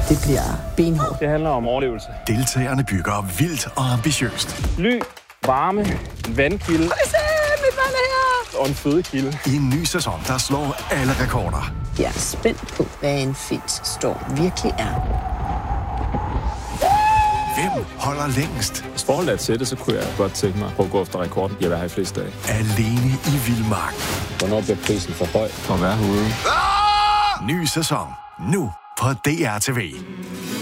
Det bliver benhårdt. Det handler om overlevelse. Deltagerne bygger vildt og ambitiøst. Ly, varme, vandkilde. Og en fødekilde. I en ny sæson, der slår alle rekorder. Jeg er spændt på, hvad en finsk storm virkelig er. Hvem holder længst? Hvis forholdet er til det, så kunne jeg godt tænke mig at gå efter rekorden. Jeg vil have flest dage. Alene i vildmark. Hvornår bliver prisen for høj for at være herude? Ny sæson. Nu på DR TV.